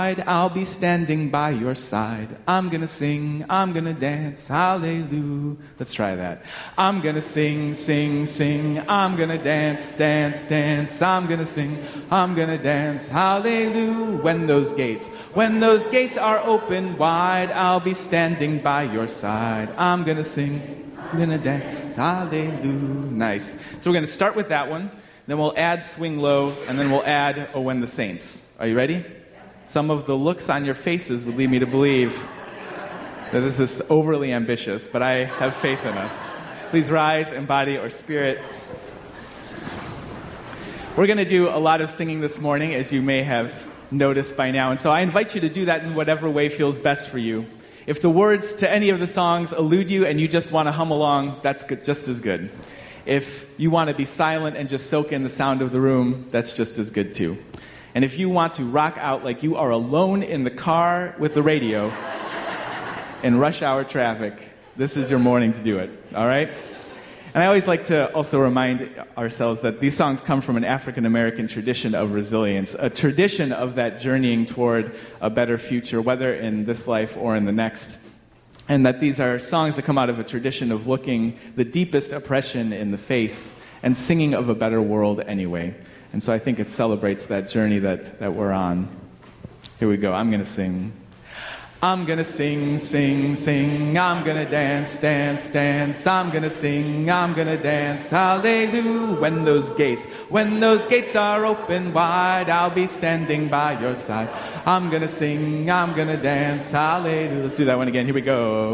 I'll be standing by your side. I'm gonna sing, I'm gonna dance, hallelujah. Let's try that. I'm gonna sing, sing, sing. I'm gonna dance, dance, dance. I'm gonna sing, I'm gonna dance, hallelujah. When those gates are open wide, I'll be standing by your side. I'm gonna sing, I'm gonna dance, hallelujah. Nice. So we're gonna start with that one, then we'll add Swing Low, and then we'll add Oh When the Saints. Are you ready? Some of the looks on your faces would lead me to believe that this is overly ambitious, but I have faith in us. Please rise in body or spirit. We're going to do a lot of singing this morning, as you may have noticed by now, and so I invite you to do that in whatever way feels best for you. If the words to any of the songs elude you and you just want to hum along, that's good, just as good. If you want to be silent and just soak in the sound of the room, that's just as good too. And if you want to rock out like you are alone in the car with the radio in rush hour traffic, this is your morning to do it, all right? And I always like to also remind ourselves that these songs come from an African-American tradition of resilience, a tradition of that journeying toward a better future, whether in this life or in the next. And that these are songs that come out of a tradition of looking the deepest oppression in the face and singing of a better world anyway. And so I think it celebrates that journey that we're on. Here we go. I'm going to sing. I'm going to sing, sing, sing. I'm going to dance, dance, dance. I'm going to sing. I'm going to dance. Hallelujah. When those gates are open wide, I'll be standing by your side. I'm going to sing. I'm going to dance. Hallelujah. Let's do that one again. Here we go.